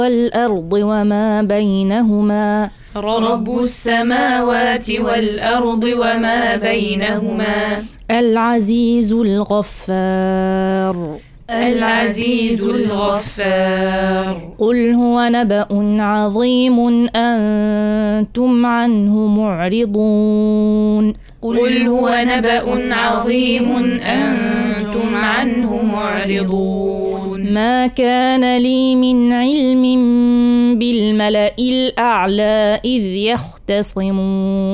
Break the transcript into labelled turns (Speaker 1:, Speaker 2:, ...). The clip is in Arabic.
Speaker 1: والأرض وما بينهما
Speaker 2: رب السماوات والأرض وما بينهما
Speaker 1: العزيز الغفار
Speaker 2: العزيز الغفار
Speaker 1: قل هو نبأ عظيم أنتم عنه معرضون
Speaker 2: قل هو نبأ عظيم أنتم عنه معرضون
Speaker 1: ما كان لي من علم بالملأ الأعلى إذ يختصمون